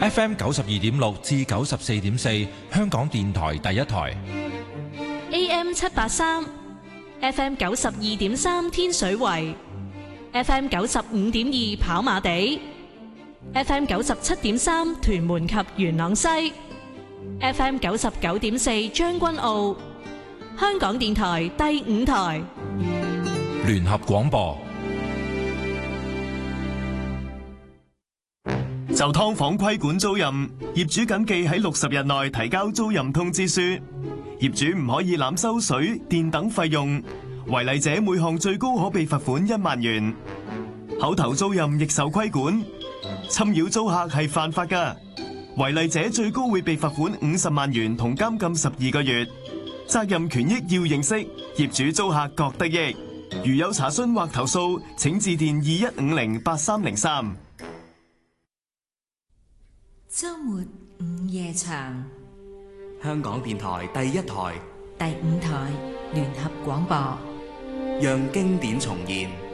FM 92.6至94.4，香港電台第一台。 AM 783 FM 92.3天水圍 FM 95.2跑馬地 FM 97.3屯門及元朗西 FM 99.4將軍澳香港電台第五台聯合廣播。 就劏房規管租賃，業主謹記喺60日內提交租賃通知書。業主唔可以濫收水電等費用，違例者每項最高可被罰款1萬元。口頭租賃亦受規管，侵擾租客係犯法㗎，違例者最高會被罰款50萬元同監禁12個月。責任權益要認識，業主租客各得益。如有查詢或投訴，請致電21508303。 周末午夜場， 香港電台第一台、 第五台聯合廣播， 讓經典重現。